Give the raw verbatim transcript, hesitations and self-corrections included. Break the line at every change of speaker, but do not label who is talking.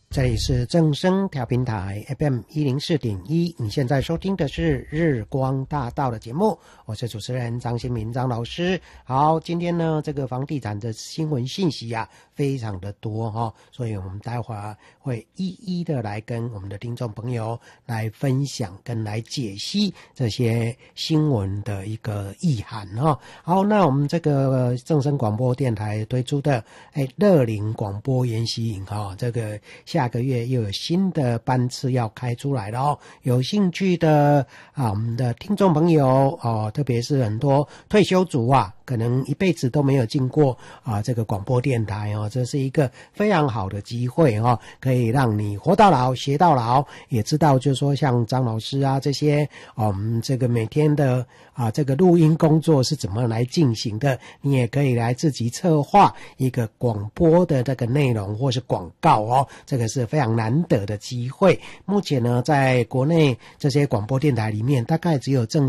这里是正声调频台 F M 一零四点一，你现在收听的是日光大道的节目，我是主持人张新民张老师。好，今天呢这个房地产的新闻信息啊非常的多哈、哦，所以我们待会儿会一一的来跟我们的听众朋友来分享跟来解析这些新闻的一个意涵哈、哦。好，那我们这个正声广播电台推出的哎乐龄广播研习营哈，这个下个月又有新的班次要开出来了哦，有兴趣的啊，我们的听众朋友哦，特别是很多退休族啊，可能一辈子都没有进过啊这个广播电台哦，这是一个非常好的机会哦，可以让你活到老学到老，也知道就是说像张老师啊这些我们、嗯、这个每天的啊这个录音工作是怎么来进行的，你也可以来自己策划一个广播的这个内容或是广告哦，这个是非常难得的机会。目前呢，在国内这些广播电台里面，大概只有正